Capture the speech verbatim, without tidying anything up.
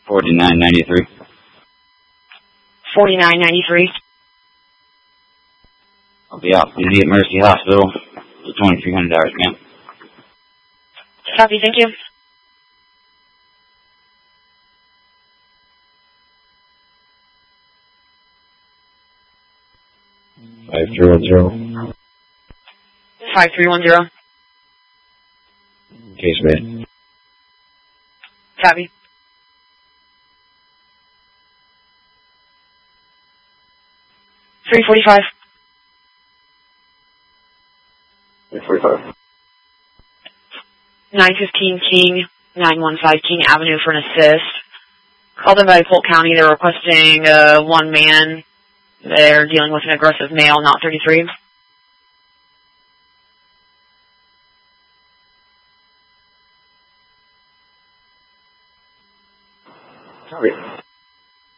forty-nine ninety-three. forty-nine ninety-three. I'll be out duty at Mercy Hospital for twenty-three hundred hours, ma'am. Copy, thank you. five three one zero. five three one zero. Case made. Copy. three forty-five. three forty-five. nine fifteen King, nine one five King Avenue for an assist. Called in by Polk County. They're requesting uh, one man. They're dealing with an aggressive male, not thirty-three. Copy.